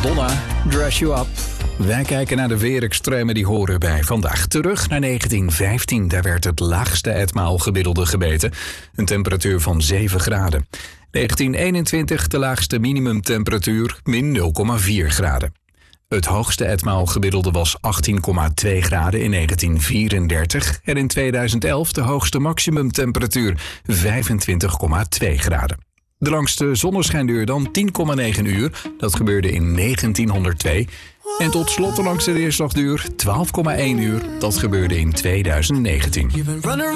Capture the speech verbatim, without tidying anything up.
Madonna, Dress You Up. Wij kijken naar de weerextremen die horen bij vandaag. Terug naar negentien vijftien, daar werd het laagste etmaal gemiddelde gemeten. Een temperatuur van zeven graden. negentien eenentwintig, de laagste minimumtemperatuur, min nul komma vier graden. Het hoogste etmaal gemiddelde was achttien komma twee graden in negentien vierendertig... en in tweeduizend elf de hoogste maximumtemperatuur, vijfentwintig komma twee graden. De langste zonneschijnduur dan tien komma negen uur, dat gebeurde in negentienhonderdtwee. En tot slot de langste neerslagduur twaalf komma één uur, dat gebeurde in tweeduizend negentien.